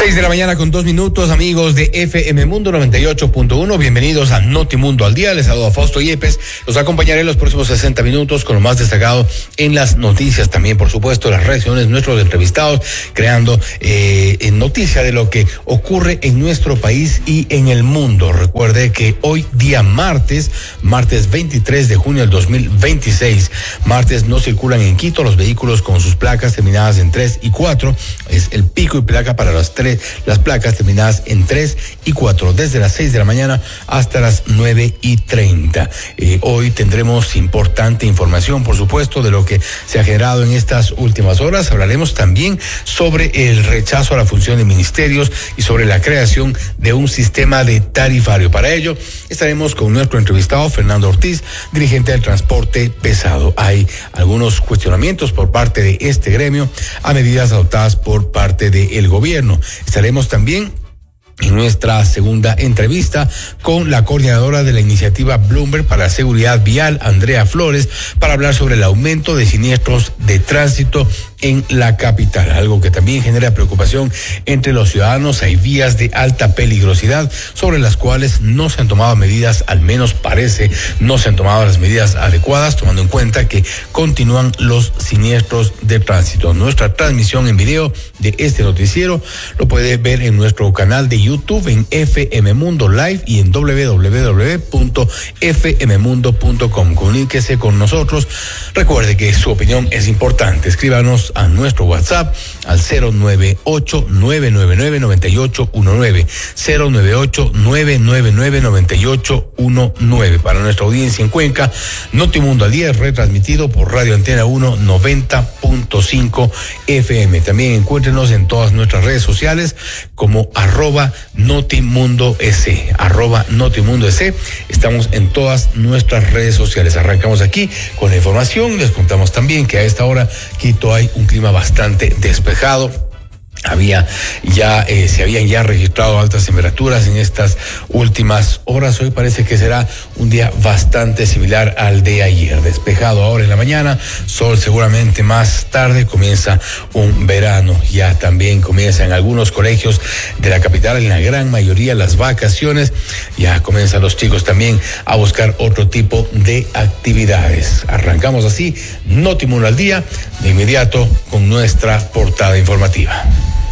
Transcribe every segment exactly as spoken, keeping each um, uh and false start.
Seis de la mañana con dos minutos, amigos de F M Mundo noventa y ocho punto uno. Bienvenidos a Notimundo al Día. Les saludo a Fausto Yepes. Los acompañaré en los próximos sesenta minutos con lo más destacado en las noticias. También, por supuesto, las reacciones de nuestros entrevistados, creando eh, noticia de lo que ocurre en nuestro país y en el mundo. Recuerde que hoy, día martes, martes veintitrés de junio del dos mil veintiséis, martes no circulan en Quito los vehículos con sus placas terminadas en tres y cuatro. Es el pico y placa para las tres. Las placas terminadas en tres y cuatro, desde las seis de la mañana hasta las nueve y treinta. Eh, hoy tendremos importante información, por supuesto, de lo que se ha generado en estas últimas horas. Hablaremos también sobre el rechazo a la función de ministerios y sobre la creación de un sistema de tarifario. Para ello, estaremos con nuestro entrevistado, Fernando Ortiz, dirigente del transporte pesado. Hay algunos cuestionamientos por parte de este gremio a medidas adoptadas por parte del gobierno. Estaremos también en nuestra segunda entrevista con la coordinadora de la iniciativa Bloomberg para la seguridad vial, Andrea Flores, para hablar sobre el aumento de siniestros de tránsito en la capital, algo que también genera preocupación entre los ciudadanos. Hay vías de alta peligrosidad sobre las cuales no se han tomado medidas, al menos parece, no se han tomado las medidas adecuadas, tomando en cuenta que continúan los siniestros de tránsito. Nuestra transmisión en video de este noticiero lo puede ver en nuestro canal de YouTube, en F M Mundo Live y en doble u doble u doble u punto f m mundo punto com. Comuníquese con nosotros. Recuerde que su opinión es importante. Escríbanos a nuestro WhatsApp al cero nueve ocho, nueve nueve nueve, nueve ocho uno nueve, cero nueve ocho, nueve nueve nueve, nueve ocho uno nueve. Para nuestra audiencia en Cuenca, Notimundo al Día es retransmitido por Radio Antena uno noventa punto cinco F M. También encuéntrenos en todas nuestras redes sociales como arroba Notimundo S, arroba Notimundo S. Estamos en todas nuestras redes sociales. Arrancamos aquí con la información. Les contamos también que a esta hora Quito hay un clima bastante despejado. Había ya, eh, se habían ya registrado altas temperaturas en estas últimas horas. Hoy parece que será un día bastante similar al de ayer. Despejado ahora en la mañana, sol seguramente más tarde. Comienza un verano. Ya también comienzan algunos colegios de la capital, en la gran mayoría, las vacaciones. Ya comienzan los chicos también a buscar otro tipo de actividades. Arrancamos así Notimundo al Día, de inmediato con nuestra portada informativa.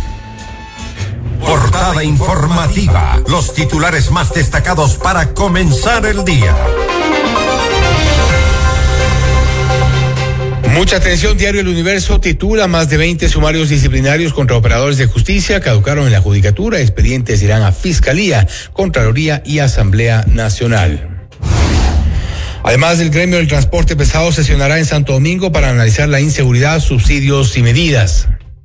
Portada informativa. Los titulares más destacados para comenzar el día. Mucha atención. Diario El Universo titula: más de veinte sumarios disciplinarios contra operadores de justicia caducaron en la judicatura. Expedientes irán a Fiscalía, Contraloría y Asamblea Nacional. Además, el gremio del transporte pesado sesionará en Santo Domingo para analizar la inseguridad, subsidios y medidas.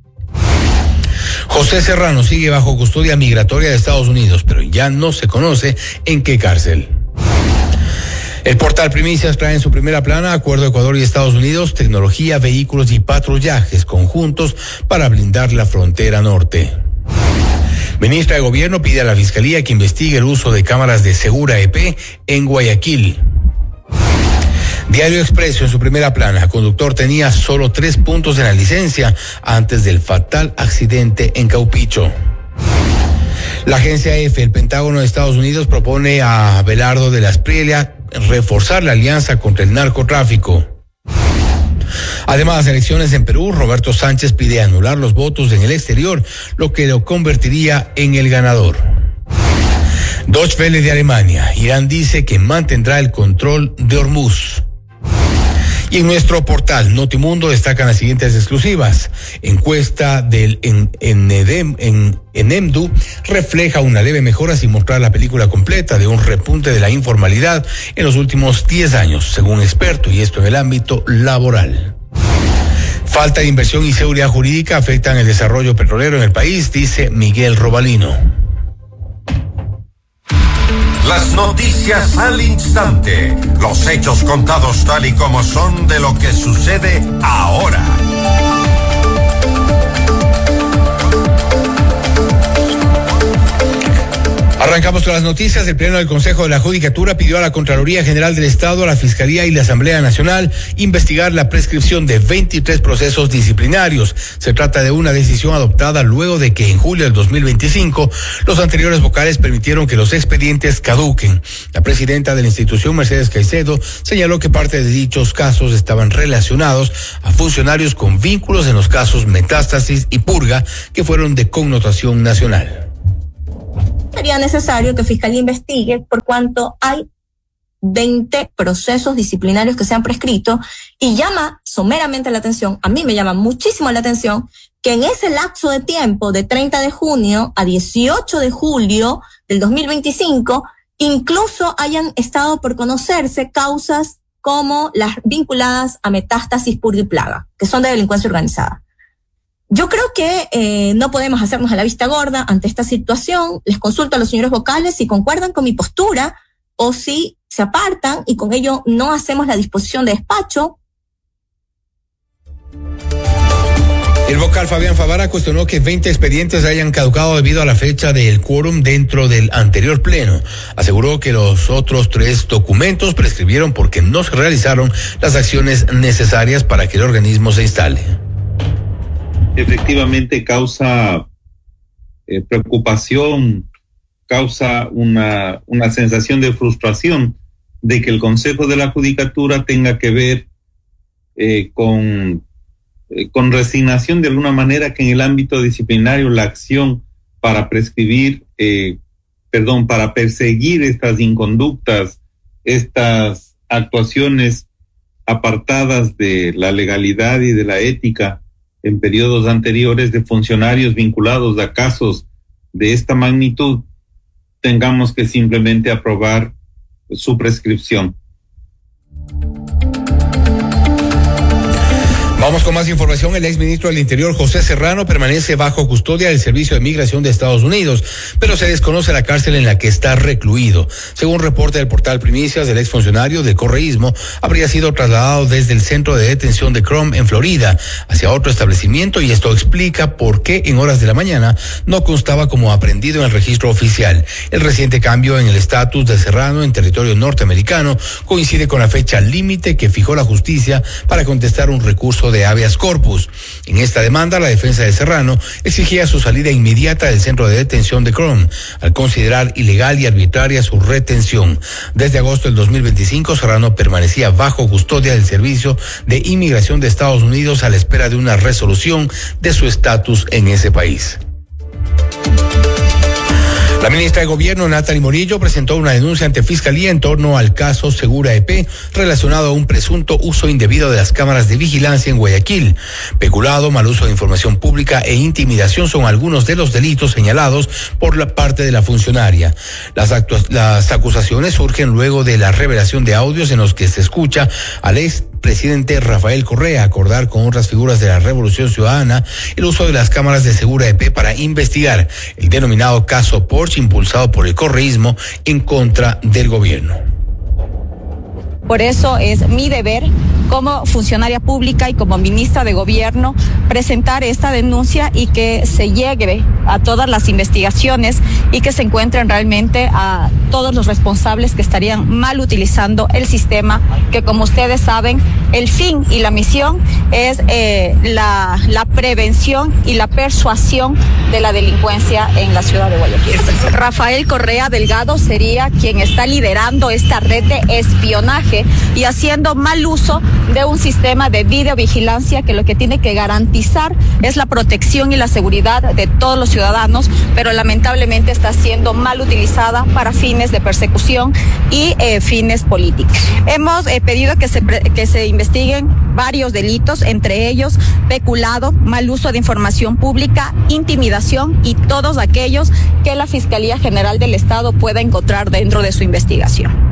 José Serrano sigue bajo custodia migratoria de Estados Unidos, pero ya no se conoce en qué cárcel. El portal Primicias trae en su primera plana: acuerdo Ecuador y Estados Unidos, tecnología, vehículos y patrullajes conjuntos para blindar la frontera norte. Ministra de Gobierno pide a la Fiscalía que investigue el uso de cámaras de Segura E P en Guayaquil. Diario Expreso en su primera plana: conductor tenía solo tres puntos en la licencia antes del fatal accidente en Caupicho. La agencia F, el Pentágono de Estados Unidos, propone a Abelardo de la Espriella reforzar la alianza contra el narcotráfico. Además, las elecciones en Perú, Roberto Sánchez pide anular los votos en el exterior, lo que lo convertiría en el ganador. Deutsche Welle de Alemania: Irán dice que mantendrá el control de Hormuz. Y en nuestro portal Notimundo destacan las siguientes exclusivas. Encuesta del en, en, en, en, en EMDU refleja una leve mejora sin mostrar la película completa de un repunte de la informalidad en los últimos diez años, según expertos, y esto en el ámbito laboral. Falta de inversión y seguridad jurídica afectan el desarrollo petrolero en el país, dice Miguel Robalino. Las noticias al instante, los hechos contados tal y como son de lo que sucede ahora. Arrancamos con las noticias. El Pleno del Consejo de la Judicatura pidió a la Contraloría General del Estado, a la Fiscalía y la Asamblea Nacional investigar la prescripción de veintitrés procesos disciplinarios. Se trata de una decisión adoptada luego de que en julio del dos mil veinticinco los anteriores vocales permitieron que los expedientes caduquen. La presidenta de la institución, Mercedes Caicedo, señaló que parte de dichos casos estaban relacionados a funcionarios con vínculos en los casos Metástasis y Purga, que fueron de connotación nacional. Sería necesario que Fiscalía investigue por cuanto hay veinte procesos disciplinarios que se han prescrito, y llama someramente la atención, a mí me llama muchísimo la atención, que en ese lapso de tiempo de treinta de junio a dieciocho de julio del dos mil veinticinco, incluso hayan estado por conocerse causas como las vinculadas a Metástasis, Purga y Plaga, que son de delincuencia organizada. Yo creo que eh, no podemos hacernos a la vista gorda ante esta situación. Les consulto a los señores vocales si concuerdan con mi postura o si se apartan, y con ello no hacemos la disposición de despacho. El vocal Fabián Favara cuestionó que veinte expedientes hayan caducado debido a la fecha del quórum dentro del anterior pleno. Aseguró que los otros tres documentos prescribieron porque no se realizaron las acciones necesarias para que el organismo se instale. Efectivamente causa eh, preocupación, causa una, una sensación de frustración de que el Consejo de la Judicatura tenga que ver eh, con, eh, con resignación de alguna manera que en el ámbito disciplinario la acción para prescribir, eh, perdón, para perseguir estas inconductas, estas actuaciones apartadas de la legalidad y de la ética en periodos anteriores de funcionarios vinculados a casos de esta magnitud, tengamos que simplemente aprobar su prescripción. Vamos con más información. El exministro del Interior, José Serrano, permanece bajo custodia del Servicio de Migración de Estados Unidos, pero se desconoce la cárcel en la que está recluido. Según reporte del portal Primicias, el exfuncionario del correísmo habría sido trasladado desde el centro de detención de Crum en Florida hacia otro establecimiento, y esto explica por qué en horas de la mañana no constaba como aprehendido en el registro oficial. El reciente cambio en el estatus de Serrano en territorio norteamericano coincide con la fecha límite que fijó la justicia para contestar un recurso de de habeas corpus. En esta demanda, la defensa de Serrano exigía su salida inmediata del centro de detención de Crum, al considerar ilegal y arbitraria su retención. Desde agosto del dos mil veinticinco, Serrano permanecía bajo custodia del Servicio de Inmigración de Estados Unidos a la espera de una resolución de su estatus en ese país. La ministra de Gobierno, Natalie Morillo, presentó una denuncia ante Fiscalía en torno al caso Segura E P relacionado a un presunto uso indebido de las cámaras de vigilancia en Guayaquil. Peculado, mal uso de información pública e intimidación son algunos de los delitos señalados por la parte de la funcionaria. Las, actu- las acusaciones surgen luego de la revelación de audios en los que se escucha al ex presidente Rafael Correa acordar con otras figuras de la Revolución Ciudadana el uso de las cámaras de Segura E P para investigar el denominado caso Porsche impulsado por el correísmo en contra del gobierno. Por eso es mi deber como funcionaria pública y como ministra de Gobierno presentar esta denuncia y que se llegue a todas las investigaciones y que se encuentren realmente a todos los responsables que estarían mal utilizando el sistema, que como ustedes saben, el fin y la misión es eh, la, la prevención y la persuasión de la delincuencia en la ciudad de Guayaquil. Rafael Correa Delgado sería quien está liderando esta red de espionaje y haciendo mal uso de un sistema de videovigilancia que lo que tiene que garantizar es la protección y la seguridad de todos los ciudadanos, pero lamentablemente está siendo mal utilizada para fines de persecución y eh, fines políticos. Hemos eh, pedido que se, que se investiguen varios delitos, entre ellos peculado, mal uso de información pública, intimidación y todos aquellos que la Fiscalía General del Estado pueda encontrar dentro de su investigación.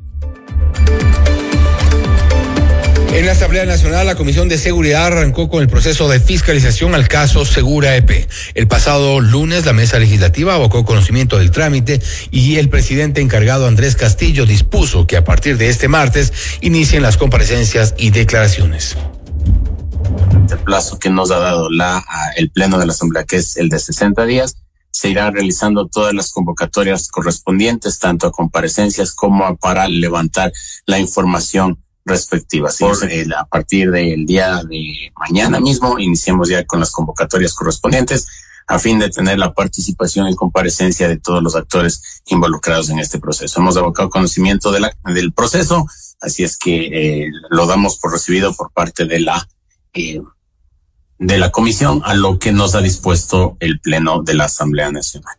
En la Asamblea Nacional, la Comisión de Seguridad arrancó con el proceso de fiscalización al caso Segura E P. El pasado lunes, la mesa legislativa abocó conocimiento del trámite y el presidente encargado, Andrés Castillo, dispuso que a partir de este martes inicien las comparecencias y declaraciones. El plazo que nos ha dado la, el Pleno de la Asamblea, que es el de sesenta días, se irán realizando todas las convocatorias correspondientes, tanto a comparecencias como a para levantar la información respectiva. Así Por, eh, a partir del día de mañana mismo iniciamos ya con las convocatorias correspondientes a fin de tener la participación y comparecencia de todos los actores involucrados en este proceso. Hemos abocado conocimiento de la, del proceso, así es que eh, lo damos por recibido por parte de la eh, de la comisión, a lo que nos ha dispuesto el Pleno de la Asamblea Nacional.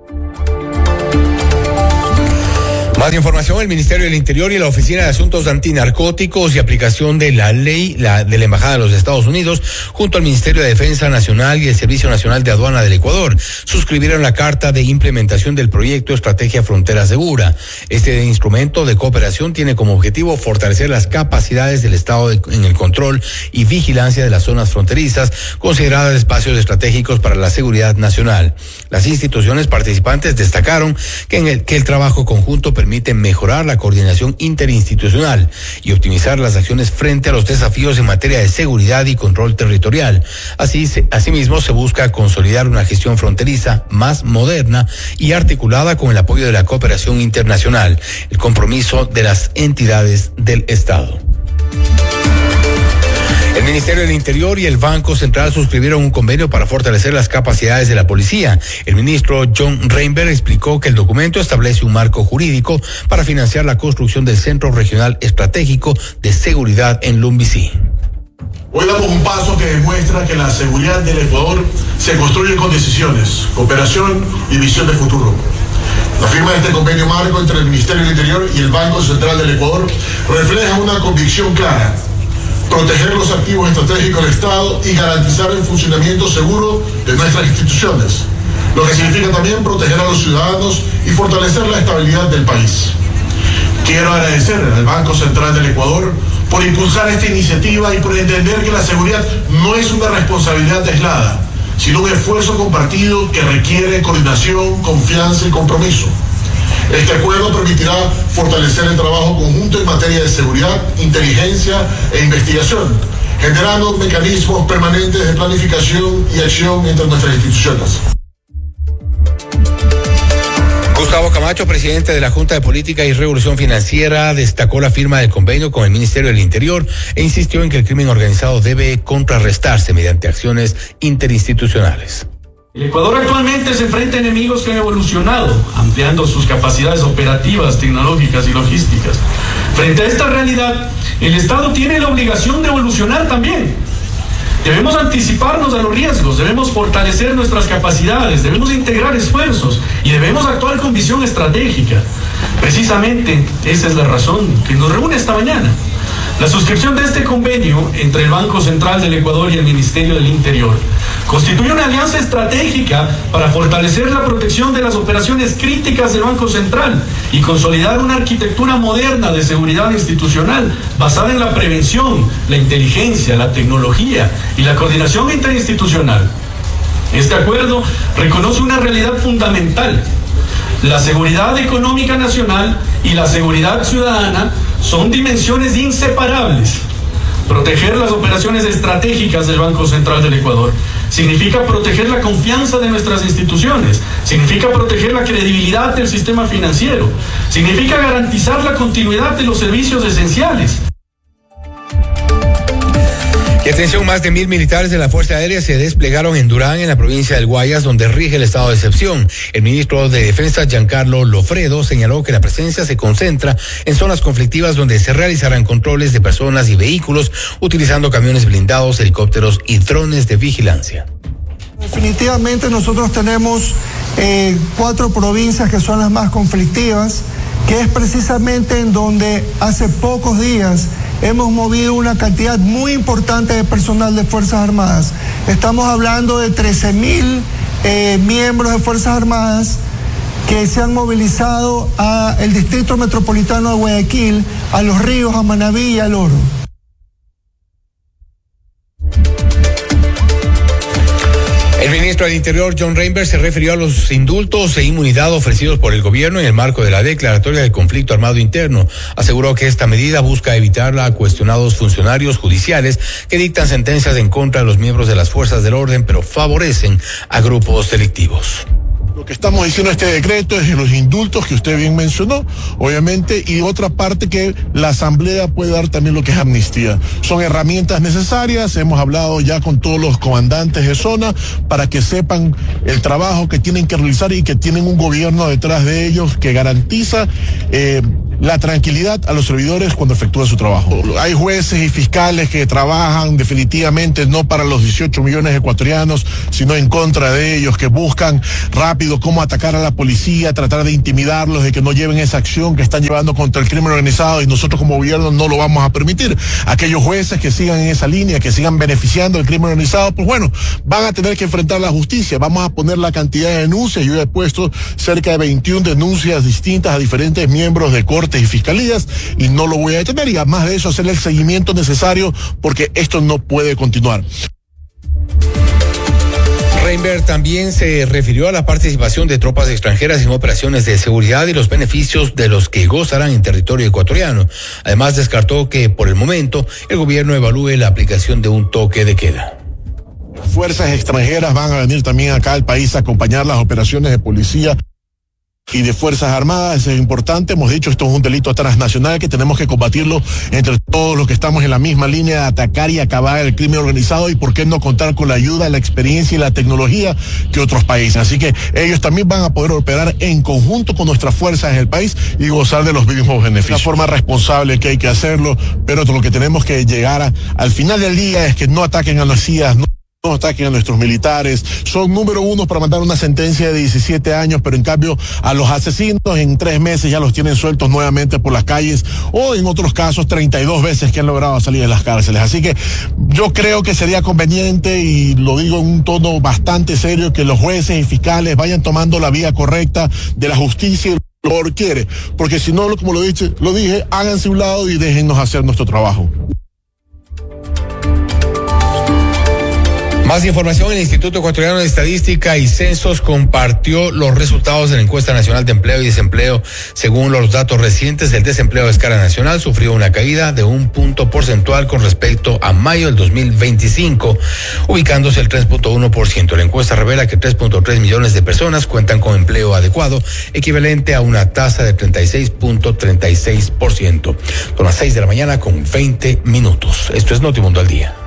Más información, el Ministerio del Interior y la Oficina de Asuntos Antinarcóticos y Aplicación de la Ley la, de la Embajada de los Estados Unidos, junto al Ministerio de Defensa Nacional y el Servicio Nacional de Aduana del Ecuador, suscribieron la Carta de Implementación del Proyecto Estrategia Frontera Segura. Este instrumento de cooperación tiene como objetivo fortalecer las capacidades del Estado de, en el control y vigilancia de las zonas fronterizas, consideradas espacios estratégicos para la seguridad nacional. Las instituciones participantes destacaron que, en el, que el trabajo conjunto permite permite mejorar la coordinación interinstitucional y optimizar las acciones frente a los desafíos en materia de seguridad y control territorial. Así, se, asimismo, se busca consolidar una gestión fronteriza más moderna y articulada con el apoyo de la cooperación internacional, el compromiso de las entidades del Estado. El Ministerio del Interior y el Banco Central suscribieron un convenio para fortalecer las capacidades de la policía. El ministro John Reinberg explicó que el documento establece un marco jurídico para financiar la construcción del Centro Regional Estratégico de Seguridad en Lumbicí. Hoy damos un paso que demuestra que la seguridad del Ecuador se construye con decisiones, cooperación y visión de futuro. La firma de este convenio marco entre el Ministerio del Interior y el Banco Central del Ecuador refleja una convicción clara: proteger los activos estratégicos del Estado y garantizar el funcionamiento seguro de nuestras instituciones, lo que significa también proteger a los ciudadanos y fortalecer la estabilidad del país. Quiero agradecer al Banco Central del Ecuador por impulsar esta iniciativa y por entender que la seguridad no es una responsabilidad aislada, sino un esfuerzo compartido que requiere coordinación, confianza y compromiso. Este acuerdo permitirá fortalecer el trabajo conjunto en materia de seguridad, inteligencia e investigación, generando mecanismos permanentes de planificación y acción entre nuestras instituciones. Gustavo Camacho, presidente de la Junta de Política y Revolución Financiera, destacó la firma del convenio con el Ministerio del Interior e insistió en que el crimen organizado debe contrarrestarse mediante acciones interinstitucionales. El Ecuador actualmente se enfrenta a enemigos que han evolucionado, ampliando sus capacidades operativas, tecnológicas y logísticas. Frente a esta realidad, el Estado tiene la obligación de evolucionar también. Debemos anticiparnos a los riesgos, debemos fortalecer nuestras capacidades, debemos integrar esfuerzos y debemos actuar con visión estratégica. Precisamente esa es la razón que nos reúne esta mañana. La suscripción de este convenio entre el Banco Central del Ecuador y el Ministerio del Interior constituye una alianza estratégica para fortalecer la protección de las operaciones críticas del Banco Central y consolidar una arquitectura moderna de seguridad institucional basada en la prevención, la inteligencia, la tecnología y la coordinación interinstitucional. Este acuerdo reconoce una realidad fundamental. La seguridad económica nacional y la seguridad ciudadana son dimensiones inseparables. Proteger las operaciones estratégicas del Banco Central del Ecuador significa proteger la confianza de nuestras instituciones, significa proteger la credibilidad del sistema financiero, significa garantizar la continuidad de los servicios esenciales. Y atención, más de mil militares de la Fuerza Aérea se desplegaron en Durán, en la provincia del Guayas, donde rige el estado de excepción. El ministro de Defensa, Giancarlo Lofredo, señaló que la presencia se concentra en zonas conflictivas donde se realizarán controles de personas y vehículos utilizando camiones blindados, helicópteros y drones de vigilancia. Definitivamente nosotros tenemos eh, cuatro provincias que son las más conflictivas, que es precisamente en donde hace pocos días hemos movido una cantidad muy importante de personal de Fuerzas Armadas. Estamos hablando de trece mil eh, miembros de Fuerzas Armadas que se han movilizado al Distrito Metropolitano de Guayaquil, a Los Ríos, a Manabí y al Oro. El ministro del Interior, John Reinberg, se refirió a los indultos e inmunidad ofrecidos por el gobierno en el marco de la declaratoria del conflicto armado interno. Aseguró que esta medida busca evitar a cuestionados funcionarios judiciales que dictan sentencias en contra de los miembros de las fuerzas del orden, pero favorecen a grupos delictivos. Lo que estamos diciendo este decreto es de los indultos que usted bien mencionó, obviamente, y otra parte que la Asamblea puede dar también lo que es amnistía. Son herramientas necesarias, hemos hablado ya con todos los comandantes de zona para que sepan el trabajo que tienen que realizar y que tienen un gobierno detrás de ellos que garantiza eh, la tranquilidad a los servidores cuando efectúan su trabajo. Hay jueces y fiscales que trabajan definitivamente no para los dieciocho millones ecuatorianos, sino en contra de ellos, que buscan rápido cómo atacar a la policía, tratar de intimidarlos, de que no lleven esa acción que están llevando contra el crimen organizado, y nosotros como gobierno no lo vamos a permitir. Aquellos jueces que sigan en esa línea, que sigan beneficiando el crimen organizado, pues bueno, van a tener que enfrentar la justicia. Vamos a poner la cantidad de denuncias. Yo he puesto cerca de veintiuna denuncias distintas a diferentes miembros de cortes y fiscalías, y no lo voy a detener, y además de eso hacer el seguimiento necesario, porque esto no puede continuar. Reinberg también se refirió a la participación de tropas extranjeras en operaciones de seguridad y los beneficios de los que gozarán en territorio ecuatoriano. Además, descartó que por el momento el gobierno evalúe la aplicación de un toque de queda. Fuerzas extranjeras van a venir también acá al país a acompañar las operaciones de policía y de Fuerzas Armadas. Eso es importante. Hemos dicho, esto es un delito transnacional que tenemos que combatirlo entre todos los que estamos en la misma línea de atacar y acabar el crimen organizado, y por qué no contar con la ayuda, la experiencia y la tecnología que otros países. Así que ellos también van a poder operar en conjunto con nuestras fuerzas en el país y gozar de los mismos beneficios. De una forma responsable que hay que hacerlo, pero lo que tenemos que llegar a, al final del día es que no ataquen a las C I As, no no ataquen a nuestros militares. Son número uno para mandar una sentencia de diecisiete años, pero en cambio a los asesinos en tres meses ya los tienen sueltos nuevamente por las calles, o en otros casos treinta y dos veces que han logrado salir de las cárceles. Así que yo creo que sería conveniente, y lo digo en un tono bastante serio, que los jueces y fiscales vayan tomando la vía correcta de la justicia y lo que quiere, porque si no, como lo dije, lo dije, háganse un lado y déjennos hacer nuestro trabajo. Más información: el Instituto Ecuatoriano de Estadística y Censos compartió los resultados de la Encuesta Nacional de Empleo y Desempleo. Según los datos recientes, el desempleo a escala nacional sufrió una caída de un punto porcentual con respecto a mayo del dos mil veinticinco, ubicándose el tres punto uno por ciento. La encuesta revela que tres punto tres millones de personas cuentan con empleo adecuado, equivalente a una tasa de treinta y seis punto treinta y seis por ciento. Son las seis de la mañana con veinte minutos. Esto es Notimundo al Día.